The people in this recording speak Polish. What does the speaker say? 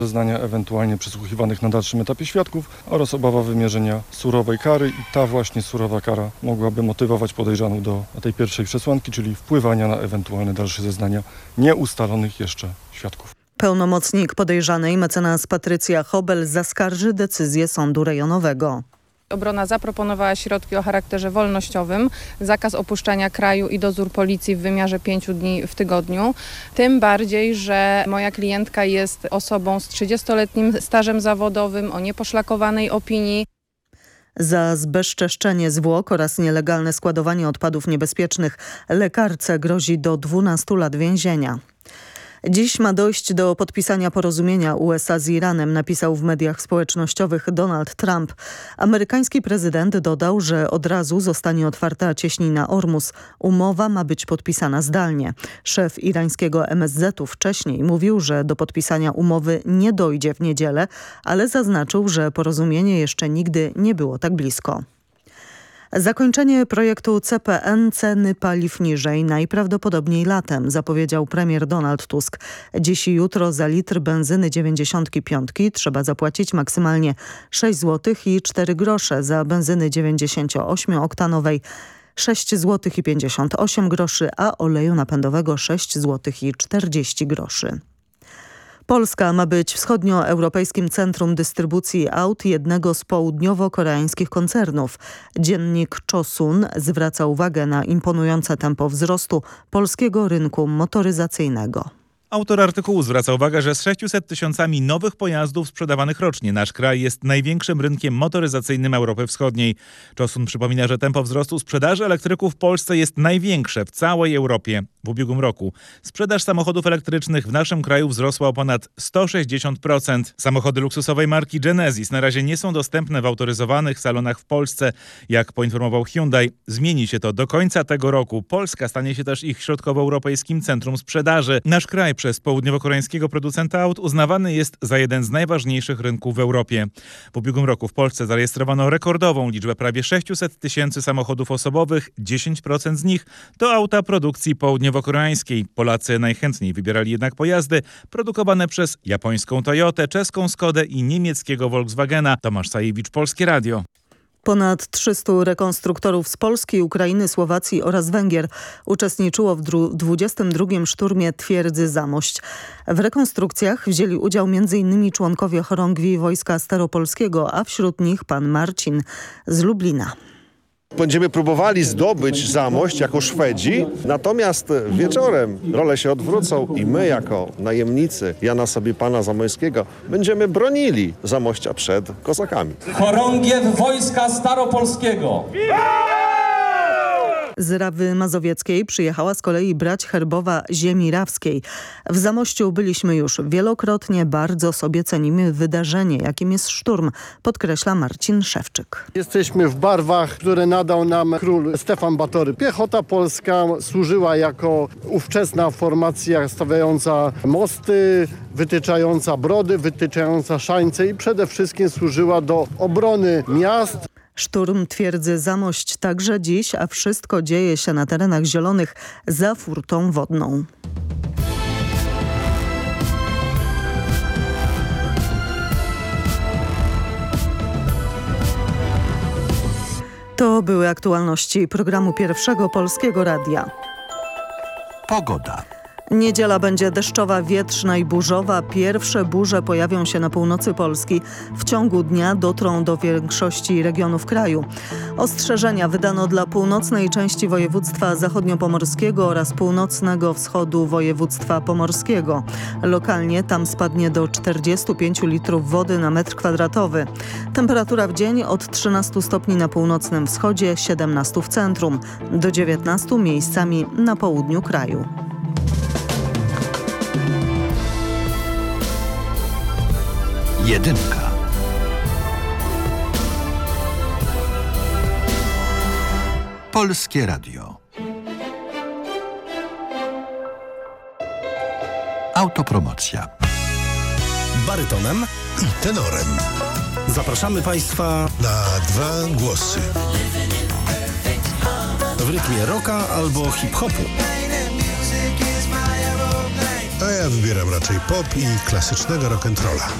zeznania ewentualnie przesłuchiwanych na dalszym etapie świadków oraz obawa wymierzenia surowej kary i ta właśnie surowa kara mogłaby motywować podejrzaną do tej pierwszej przesłanki, czyli wpływania na ewentualne dalsze zeznania nieustalonych jeszcze świadków. Pełnomocnik podejrzanej mecenas Patrycja Hobel zaskarży decyzję sądu rejonowego. Obrona zaproponowała środki o charakterze wolnościowym, zakaz opuszczania kraju i dozór policji w wymiarze 5 dni w tygodniu. Tym bardziej, że moja klientka jest osobą z 30-letnim stażem zawodowym o nieposzlakowanej opinii. Za zbezczeszczenie zwłok oraz nielegalne składowanie odpadów niebezpiecznych lekarce grozi do 12 lat więzienia. Dziś ma dojść do podpisania porozumienia USA z Iranem, napisał w mediach społecznościowych Donald Trump. Amerykański prezydent dodał, że od razu zostanie otwarta cieśnina Ormus. Umowa ma być podpisana zdalnie. Szef irańskiego MSZ-u wcześniej mówił, że do podpisania umowy nie dojdzie w niedzielę, ale zaznaczył, że porozumienie jeszcze nigdy nie było tak blisko. Zakończenie projektu CPN, ceny paliw niżej, najprawdopodobniej latem, zapowiedział premier Donald Tusk. Dziś i jutro za litr benzyny 95 trzeba zapłacić maksymalnie 6 zł i 4 grosze, za benzyny 98-oktanowej 6 zł i 58 groszy, a oleju napędowego 6 zł i 40 groszy. Polska ma być wschodnioeuropejskim centrum dystrybucji aut jednego z południowo-koreańskich koncernów. Dziennik Chosun zwraca uwagę na imponujące tempo wzrostu polskiego rynku motoryzacyjnego. Autor artykułu zwraca uwagę, że z 600 tysiącami nowych pojazdów sprzedawanych rocznie nasz kraj jest największym rynkiem motoryzacyjnym Europy Wschodniej. Chosun przypomina, że tempo wzrostu sprzedaży elektryków w Polsce jest największe w całej Europie. W ubiegłym roku sprzedaż samochodów elektrycznych w naszym kraju wzrosła o ponad 160%. Samochody luksusowej marki Genesis na razie nie są dostępne w autoryzowanych salonach w Polsce. Jak poinformował Hyundai, zmieni się to do końca tego roku. Polska stanie się też ich środkowoeuropejskim centrum sprzedaży. Nasz kraj przez południowo-koreańskiego producenta aut uznawany jest za jeden z najważniejszych rynków w Europie. W ubiegłym roku w Polsce zarejestrowano rekordową liczbę prawie 600 tysięcy samochodów osobowych. 10% z nich to auta produkcji południowo-koreańskiej. Polacy najchętniej wybierali jednak pojazdy produkowane przez japońską Toyotę, czeską Skodę i niemieckiego Volkswagena. Tomasz Sajewicz, Polskie Radio. Ponad 300 rekonstruktorów z Polski, Ukrainy, Słowacji oraz Węgier uczestniczyło w 22. szturmie twierdzy Zamość. W rekonstrukcjach wzięli udział m.in. członkowie chorągwi Wojska Staropolskiego, a wśród nich pan Marcin z Lublina. Będziemy próbowali zdobyć Zamość jako Szwedzi, natomiast wieczorem role się odwrócą i my jako najemnicy Jana Sobiepana Zamoyskiego będziemy bronili Zamościa przed Kozakami. Chorągiew Wojska Staropolskiego. Z Rawy Mazowieckiej przyjechała z kolei brać herbowa ziemi rawskiej. W Zamościu byliśmy już wielokrotnie, bardzo sobie cenimy wydarzenie, jakim jest szturm, podkreśla Marcin Szewczyk. Jesteśmy w barwach, które nadał nam król Stefan Batory. Piechota polska służyła jako ówczesna formacja stawiająca mosty, wytyczająca brody, wytyczająca szańce i przede wszystkim służyła do obrony miast. Szturm twierdzy Zamość także dziś, a wszystko dzieje się na terenach zielonych za furtą wodną. To były aktualności programu Pierwszego Polskiego Radia. Pogoda. Niedziela będzie deszczowa, wietrzna i burzowa. Pierwsze burze pojawią się na północy Polski. W ciągu dnia dotrą do większości regionów kraju. Ostrzeżenia wydano dla północnej części województwa zachodniopomorskiego oraz północnego wschodu województwa pomorskiego. Lokalnie tam spadnie do 45 litrów wody na metr kwadratowy. Temperatura w dzień od 13 stopni na północnym wschodzie, 17 w centrum, do 19 miejscami na południu kraju. Jedynka. Polskie Radio. Autopromocja. Barytonem i tenorem. Zapraszamy Państwa na 2 głosy. W rytmie rocka albo hip-hopu. ja wybieram raczej pop i klasycznego rock'n'rolla.